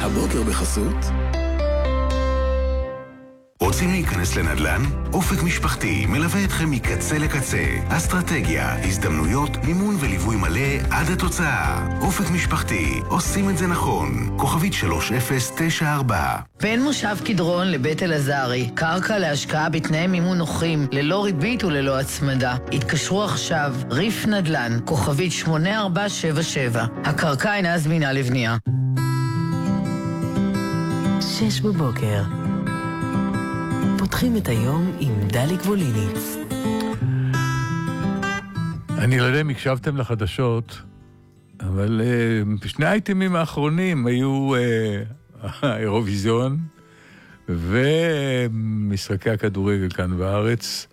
הבוקר בחסות. רוצים להיכנס לנדל"ן? אופק משפחתי מלווה אתכם מקצה לקצה. אסטרטגיה, הזדמנויות, מימון וליווי מלא עד התוצאה. אופק משפחתי, עושים את זה נכון. כוכבית 3094. בין מושב קדרון לבית אלעזרי, קרקע להשקעה בתנאי מימון נוחים, ללא ריבית וללא הצמדה. התקשרו עכשיו, ריף נדל"ן, כוכבית 8477. הקרקע אינה זמינה לבנייה. 6 בבוקר. פותחים את היום עם דלי גבוליניץ. אני לא יודע אם הקשבתם לחדשות, אבל בשני האייטמים האחרונים היו האירוויזיון ומשחקי הכדורגל כאן בארץ,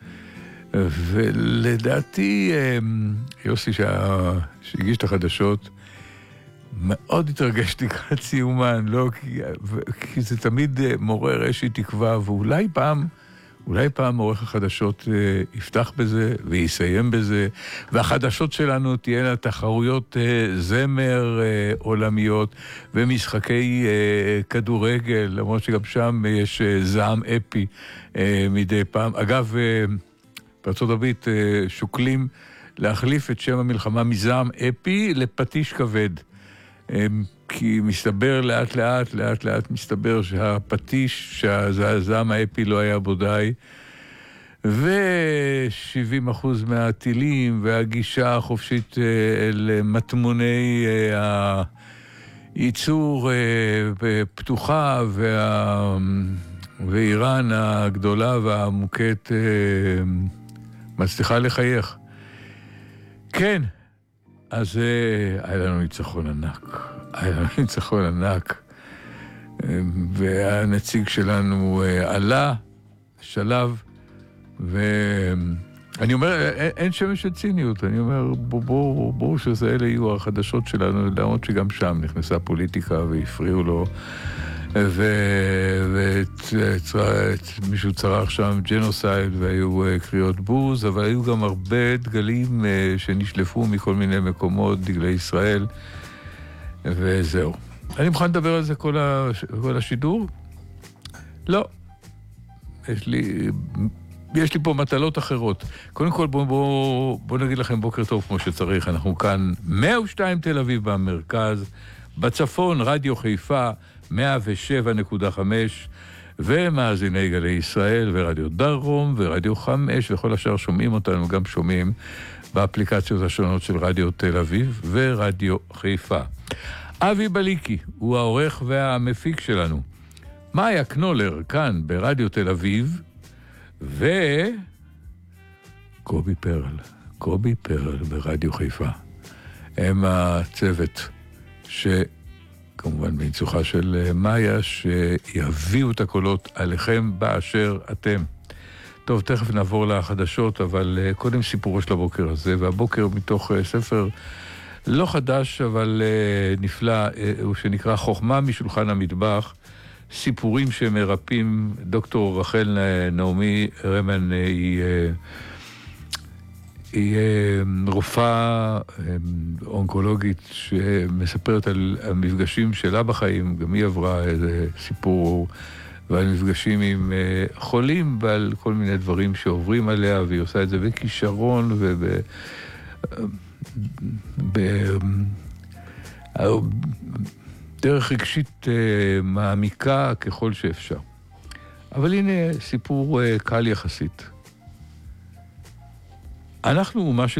ולדעתי יוסי שהגיש את החדשות מאוד התרגשתי לקראת סיומן, לא? כי זה תמיד מעורר איזושהי תקווה, ואולי פעם עורך החדשות יפתח בזה ויסיים בזה, והחדשות שלנו תהיינה תחרויות זמר עולמיות ומשחקי כדורגל, למרות שגם שם יש זעם אפי מדי פעם. אגב, בארצות הברית שוקלים להחליף את שם המלחמה מזעם אפי לפטיש כבד. כי מסתבר לאט מסתבר שהפטיש, שהזעם האפי לא היה בודי, ו70% מהטילים והגישה החופשית אל מטמוני הייצור פתוחה, ואיראן הגדולה והמוקט מצליחה לחייך. כן, אז היה לנו ניצחון ענק, והנציג שלנו עלה שלב, ואני אומר, אין שמש של ציניות, אני אומר, בואו שזה אלה יהיו החדשות שלנו, למרות שגם שם נכנסה פוליטיקה והפריעו לו, מישהו צרח שם ג'נוסייד והיו קריאות בוז, אבל היו גם הרבה דגלים שנשלפו מכל מיני מקומות, דגלי ישראל, וזהו. אני מוכן לדבר על זה כל השידור? לא. יש לי פה מטלות אחרות. קודם כל בואו נגיד לכם בוקר טוב כמו שצריך. אנחנו כאן 102 תל אביב במרכז, בצפון רדיו חיפה 107.5, ומאזיני גלי ישראל ורדיו דרום ורדיו 5, וכל השאר שומעים אותנו, גם שומעים באפליקציות השונות של רדיו תל אביב ורדיו חיפה. אבי בליקי הוא העורך והמפיק שלנו. מאיה קנולר כאן ברדיו תל אביב, וקובי פרל ברדיו חיפה. הם הצוות כמובן בניצוחה של מאיה, שיביאו את הקולות עליכם באשר אתם. טוב, תכף נעבור לחדשות, אבל קודם סיפורו של הבוקר הזה, והבוקר מתוך ספר לא חדש, אבל נפלא, הוא שנקרא חוכמה משולחן המטבח, סיפורים שמרפאים. דוקטור רחל נעמי רמן היא רופאה אונקולוגית שמספרת על המפגשים שלה בחיים, גם היא עברה איזה סיפור, ועל מפגשים עם חולים ועל כל מיני דברים שעוברים עליה, והיא עושה את זה בכישרון דרך רגשית מעמיקה ככל שאפשר. אבל הנה סיפור קל יחסית. אנחנו אומה של